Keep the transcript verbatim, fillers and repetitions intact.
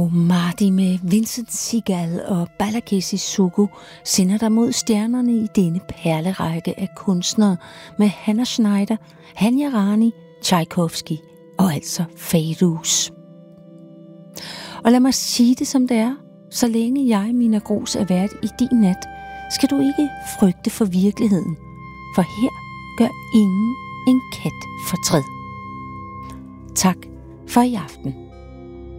Marty med Vincent Segal og Balaké Sissoko sender dig mod stjernerne i denne perlerække af kunstnere med Hannah Schneider, Hanya Rani, Tchaikovsky og altså Fairuz. Og lad mig sige det som det er, så længe jeg, Mina Gros, er vært i din nat, skal du ikke frygte for virkeligheden, for her gør ingen en kat fortræd. Tak for i aften.